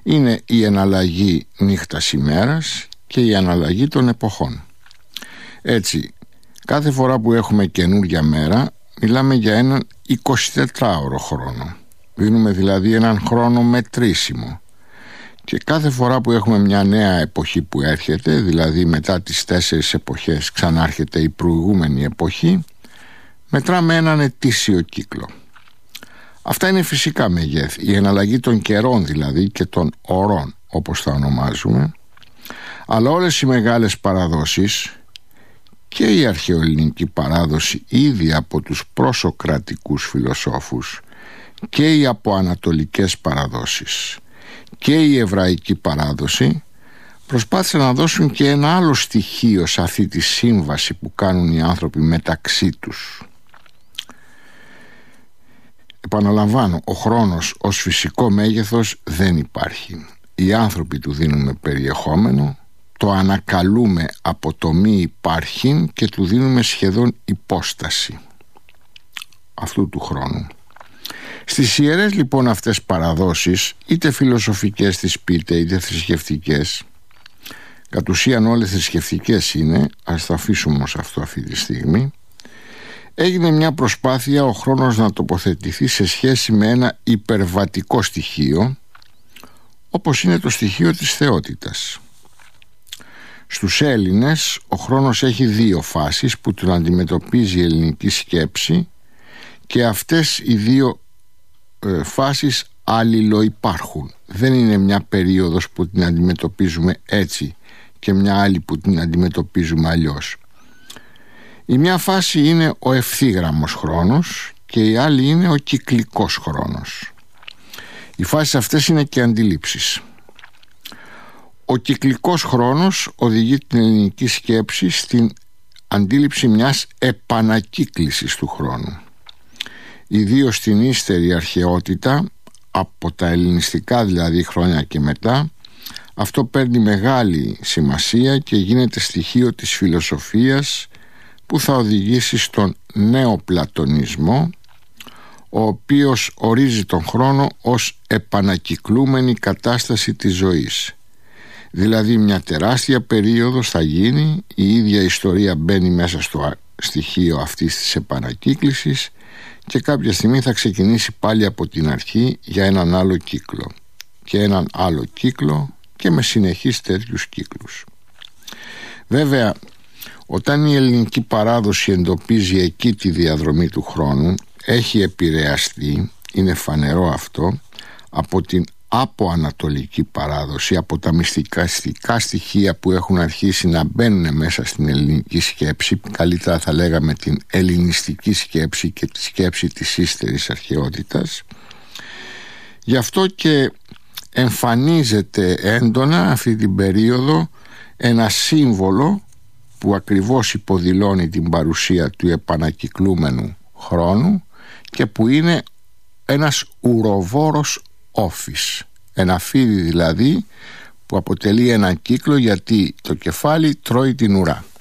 είναι η εναλλαγή νύχτας ημέρας και η αναλλαγή των εποχών. Έτσι, κάθε φορά που έχουμε καινούργια μέρα, μιλάμε για έναν 24ωρο χρόνο. Δίνουμε δηλαδή έναν χρόνο μετρήσιμο. Και κάθε φορά που έχουμε μια νέα εποχή που έρχεται, δηλαδή μετά τις 4 εποχές ξανάρχεται η προηγούμενη εποχή, μετράμε έναν ετήσιο κύκλο. Αυτά είναι φυσικά μεγέθη, η εναλλαγή των καιρών δηλαδή και των ωρών, όπως τα ονομάζουμε. Αλλά όλες οι μεγάλες παραδόσεις και η αρχαιοελληνική παράδοση ήδη από τους προσοκρατικούς φιλοσόφους και οι αποανατολικές παραδόσεις και η εβραϊκή παράδοση προσπάθησαν να δώσουν και ένα άλλο στοιχείο σε αυτή τη σύμβαση που κάνουν οι άνθρωποι μεταξύ τους. Επαναλαμβάνω, ο χρόνος ως φυσικό μέγεθος δεν υπάρχει. Οι άνθρωποι του δίνουμε περιεχόμενο, το ανακαλούμε από το μη υπάρχειν και του δίνουμε σχεδόν υπόσταση αυτού του χρόνου. Στις ιερές λοιπόν αυτές παραδόσεις, είτε φιλοσοφικές τις πείτε είτε θρησκευτικές, κατ' ουσίαν όλες θρησκευτικές είναι, ας τα αφήσουμε όμως αυτό αυτή τη στιγμή, έγινε μια προσπάθεια ο χρόνος να τοποθετηθεί σε σχέση με ένα υπερβατικό στοιχείο, όπως είναι το στοιχείο της θεότητας. Στους Έλληνες ο χρόνος έχει 2 φάσεις που τον αντιμετωπίζει η ελληνική σκέψη και αυτές οι 2 φάσεις αλληλοϊπάρχουν. Δεν είναι μια περίοδος που την αντιμετωπίζουμε έτσι και μια άλλη που την αντιμετωπίζουμε αλλιώς. Η μια φάση είναι ο ευθύγραμμος χρόνος και η άλλη είναι ο κυκλικός χρόνος. Οι φάσεις αυτές είναι και αντιλήψεις. Ο κυκλικός χρόνος οδηγεί την ελληνική σκέψη στην αντίληψη μιας επανακύκλησης του χρόνου. Ιδίως στην ύστερη αρχαιότητα, από τα ελληνιστικά δηλαδή χρόνια και μετά, αυτό παίρνει μεγάλη σημασία και γίνεται στοιχείο της φιλοσοφίας που θα οδηγήσει στον νεοπλατωνισμό, ο οποίος ορίζει τον χρόνο ως επανακυκλούμενη κατάσταση της ζωής. Δηλαδή μια τεράστια περίοδος θα γίνει, η ίδια ιστορία μπαίνει μέσα στο στοιχείο αυτής της επανακύκλησης και κάποια στιγμή θα ξεκινήσει πάλι από την αρχή για έναν άλλο κύκλο και έναν άλλο κύκλο και με συνεχείς τέτοιους κύκλους. Βέβαια, όταν η ελληνική παράδοση εντοπίζει εκεί τη διαδρομή του χρόνου, έχει επηρεαστεί, είναι φανερό αυτό, από την αποανατολική παράδοση, από τα μυστικά στοιχεία που έχουν αρχίσει να μπαίνουν μέσα στην ελληνική σκέψη, καλύτερα θα λέγαμε την ελληνιστική σκέψη και τη σκέψη της ύστερης αρχαιότητας. Γι' αυτό και εμφανίζεται έντονα αυτή την περίοδο ένα σύμβολο που ακριβώς υποδηλώνει την παρουσία του επανακυκλούμενου χρόνου και που είναι ένας ουροβόρος όφης, ένα φίδι δηλαδή που αποτελεί έναν κύκλο γιατί το κεφάλι τρώει την ουρά.